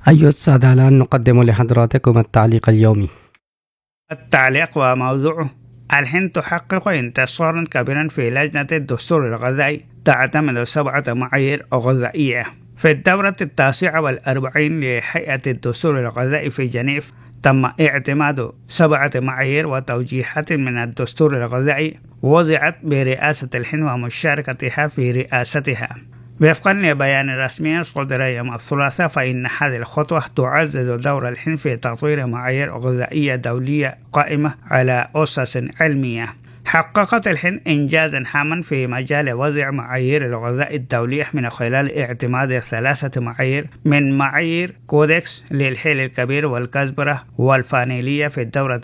أيها السادة، الآن نقدم لحضراتكم التعليق اليومي. التعليق وموضوعه: الهند تحقق انتصارا كبيرا في لجنة الدستور الغذائي تعتمد 7 معايير غذائية. في الدورة 49 لهيئة الدستور الغذائي في جنيف تم اعتماد 7 معايير وتوجيهات من الدستور الغذائي وضعت برئاسة الهند ومشاركتها في رئاستها. وفقا لبيان رسمي صدر يوم الثلاثاء، فإن هذه الخطوة تعزز دور الهند في تطوير معايير غذائية دولية قائمة على أسس علمية. حققت الهند إنجازا هاما في مجال وضع معايير الغذاء الدولية من خلال اعتماد 3 معايير من معايير كودكس للحيل الكبير والكزبرة والفانيلية في الدورة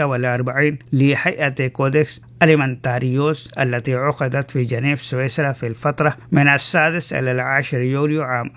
49 لهيئة كودكس أليمنتاريوس التي عقدت في جنيف سويسرا في الفترة من 6 إلى 10 يوليو عام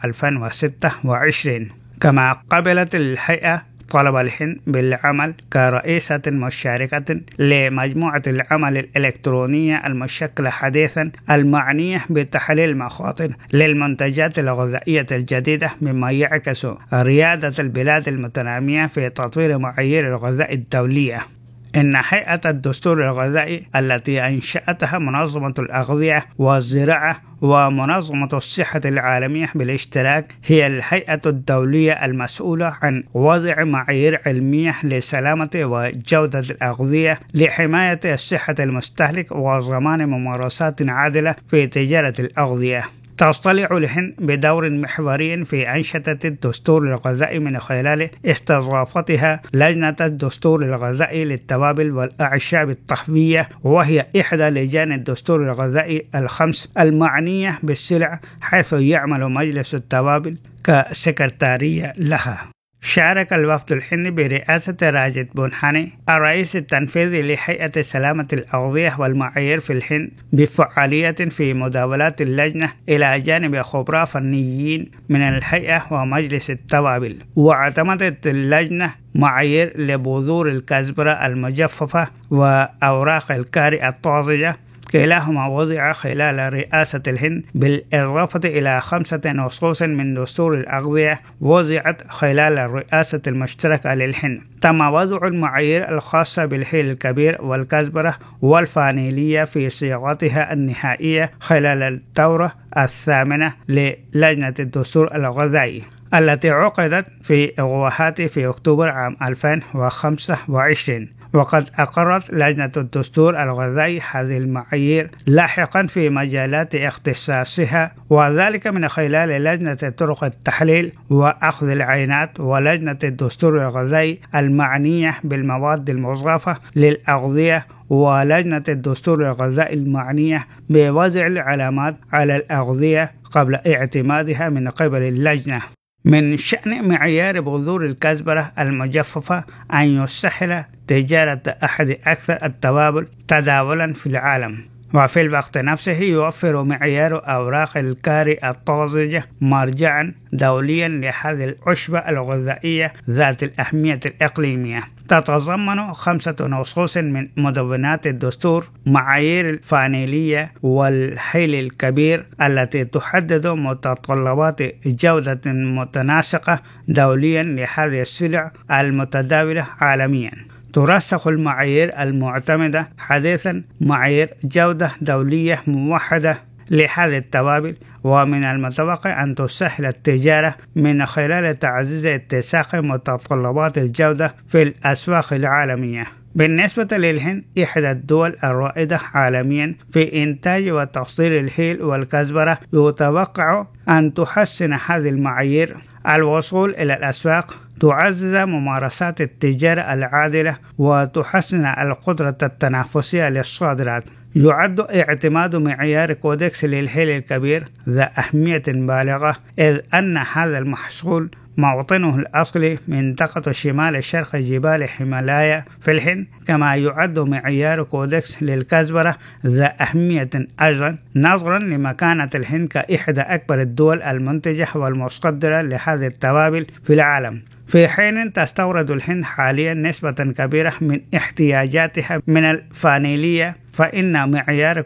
2026. كما قبلت الهيئة طلب الهند بالعمل كرئيسة مشاركة لمجموعة العمل الإلكترونية المشكلة حديثا المعنية بتحليل المخاطر للمنتجات الغذائية الجديدة، مما يعكس ريادة البلاد المتنامية في تطوير معايير الغذاء الدولية. إن هيئة الدستور الغذائي التي أنشأتها منظمة الأغذية والزراعة ومنظمة الصحة العالمية بالاشتراك هي الهيئة الدولية المسؤولة عن وضع معايير علمية لسلامة وجودة الأغذية لحماية صحة المستهلك وضمان ممارسات عادلة في تجارة الأغذية. تطلع الهند بدور محوري في أنشطة الدستور الغذائي من خلال استضافتها لجنة الدستور الغذائي للتوابل والأعشاب الطهوية، وهي إحدى لجان الدستور الغذائي ال5 المعنية بالسلع، حيث يعمل مجلس التوابل كسكرتارية لها. شارك الوفد الهندي برئاسة راجد بونهاني الرئيس التنفيذي لهيئة سلامة الأغذية والمعايير في الهند بفعالية في مداولات اللجنة إلى جانب خبراء فنيين من الهيئة ومجلس التوابل. واعتمدت اللجنة معايير لبذور الكزبرة المجففة وأوراق الكاري الطازجة، كلاهما وضع خلال رئاسة الهند، بالإضافة إلى 5 نصوص من دستور الأغذية وضعت خلال الرئاسة المشتركة للهند. تم وضع المعايير الخاصة بالحيل الكبير والكزبرة والفانيلية في صياغتها النهائية خلال الدورة 8 للجنة الدستور الغذائي التي عقدت في غوهاتي في أكتوبر عام 2025. وقد أقرت لجنة الدستور الغذائي هذه المعايير لاحقا في مجالات اختصاصها، وذلك من خلال لجنة طرق التحليل وأخذ العينات، ولجنة الدستور الغذائي المعنية بالمواد المضافة للأغذية، ولجنة الدستور الغذائي المعنية بوضع العلامات على الأغذية قبل اعتمادها من قبل اللجنة. من شأن معيار بذور الكزبرة المجففة أن يسهل تجارة أحد أكثر التوابل تداولا في العالم، وفي الوقت نفسه يوفر معيار أوراق الكاري الطازجة مرجعا دوليا لهذه العشبة الغذائية ذات الأهمية الإقليمية. تتضمن 5 نصوص من مدونات الدستور معايير الفانيلية والحيل الكبير التي تحدد متطلبات جودة متناسقة دوليا لهذه السلع المتداولة عالميا. ترسخ المعايير المعتمدة حديثا معايير جودة دولية موحدة لهذه التوابل، ومن المتوقع أن تسهل التجارة من خلال تعزيز اتساق متطلبات الجودة في الأسواق العالمية. بالنسبة للهند، إحدى الدول الرائدة عالميا في إنتاج وتصدير الحيل والكزبرة، يتوقع أن تحسن هذه المعايير الوصول إلى الأسواق، تعزز ممارسات التجارة العادلة، وتحسن القدرة التنافسية للصادرات. يعد اعتماد معيار كودكس للحيل الكبير ذا أهمية بالغة، إذ أن هذا المحصول موطنه الأصلي منطقة شمال شرق جبال هيمالايا في الهند. كما يعد معيار كودكس للكزبرة ذا أهمية أيضا، نظرا لمكانة الهند كإحدى أكبر الدول المنتجة والمصدرة لهذه التوابل في العالم، في حين تستورد الهند حاليا نسبة كبيرة من احتياجاتها من الفانيلية، فإن معيار